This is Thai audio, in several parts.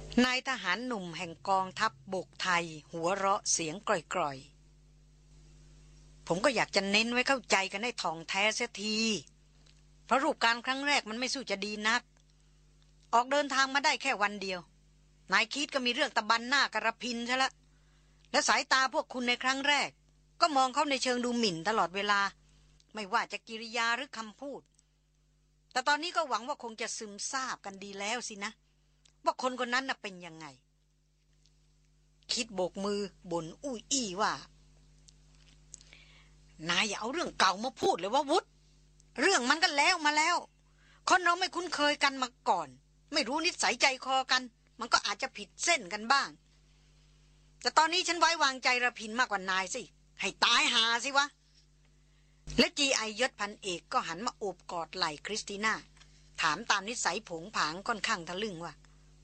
นายทหารหนุ่มแห่งกองทัพบกไทยหัวเราะเสียงกร่อยๆผมก็อยากจะเน้นไว้เข้าใจกันให้ท่องแท้เสียทีเพราะรูปการครั้งแรกมันไม่สู้จะดีนักออกเดินทางมาได้แค่วันเดียวนายคิดก็มีเรื่องตะบันหน้ากระพินซะละและสายตาพวกคุณในครั้งแรกก็มองเขาในเชิงดูหมิ่นตลอดเวลาไม่ว่าจะกิริยาหรือคำพูดแต่ตอนนี้ก็หวังว่าคงจะซึมซาบกันดีแล้วสินะว่าคนคนนั้นน่ะเป็นยังไงคิดโบกมือบ่นอุ้ยอี้ว่านายอย่าเอาเรื่องเก่ามาพูดเลยว่าวุฒเรื่องมันก็แล้วมาแล้วคนเราไม่คุ้นเคยกันมาก่อนไม่รู้นิสัยใจคอกันมันก็อาจจะผิดเส้นกันบ้างแต่ตอนนี้ฉันไว้วางใจระพินมากกว่านายสิให้ตายหาสิวะและจีไอยศพันเอกก็หันมาโอบกอดไหล่คริสติน่าถามตามนิสัยผงผางค่อนข้างทะลึ่งว่า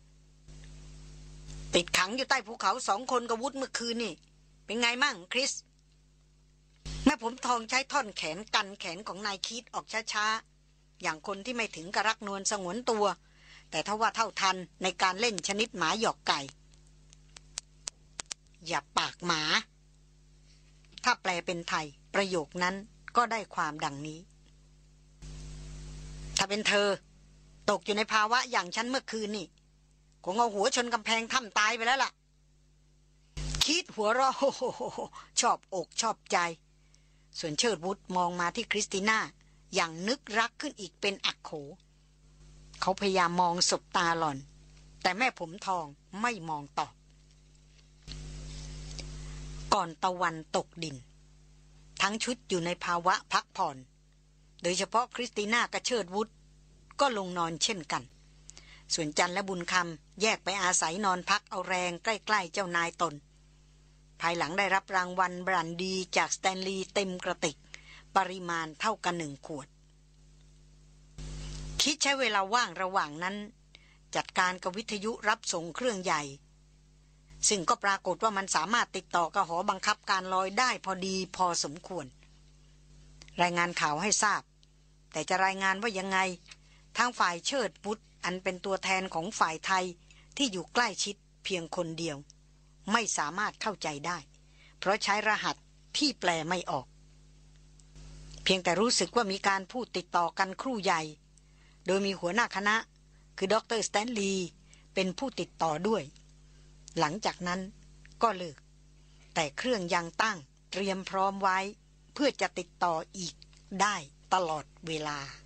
ติดขังอยู่ใต้ภูเขา2 คนกับวุฒเมื่อคืนนี่เป็นไงมั่งคริสแม่ผมทองใช้ท่อนแขนกันแขนของนายคิดออกช้าๆอย่างคนที่ไม่ถึงกระรักนวลสงวนตัวแต่ถ้าว่าเท่าทันในการเล่นชนิดหมาหยอกไก่อย่าปากหมาถ้าแปลเป็นไทยประโยคนั้นก็ได้ความดังนี้ถ้าเป็นเธอตกอยู่ในภาวะอย่างฉันเมื่อคืนนี่คงเอาหัวชนกำแพงถ้ำตายไปแล้วล่ะคิดหัวเราะชอบอกชอบใจส่วนเชิดวุฒมองมาที่คริสติน่าอย่างนึกรักขึ้นอีกเป็นอักโขเขาพยายามมองสบตาหล่อนแต่แม่ผมทองไม่มองตอบก่อนตะวันตกดินทั้งชุดอยู่ในภาวะพักผ่อนโดยเฉพาะคริสติน่ากับเชิดวุฒก็ลงนอนเช่นกันส่วนจันและบุญคำแยกไปอาศัยนอนพักเอาแรงใกล้ๆเจ้านายตนภายหลังได้รับรางวัลบรันดีจากสแตนลีย์เต็มกระติกปริมาณเท่ากัน1 ขวดคิดใช้เวลาว่างระหว่างนั้นจัดการกับวิทยุรับส่งเครื่องใหญ่ซึ่งก็ปรากฏว่ามันสามารถติดต่อกับหอบังคับการลอยได้พอดีพอสมควรรายงานข่าวให้ทราบแต่จะรายงานว่ายังไงทางฝ่ายเชิดวุฒอันเป็นตัวแทนของฝ่ายไทยที่อยู่ใกล้ชิดเพียงคนเดียวไม่สามารถเข้าใจได้เพราะใช้รหัสที่แปลไม่ออกเพียงแต่รู้สึกว่ามีการพูดติดต่อกันครู่ใหญ่โดยมีหัวหน้าคณะคือดร.สแตนลีย์เป็นผู้ติดต่อด้วยหลังจากนั้นก็เลิกแต่เครื่องยังตั้งเตรียมพร้อมไว้เพื่อจะติดต่ออีกได้ตลอดเวลา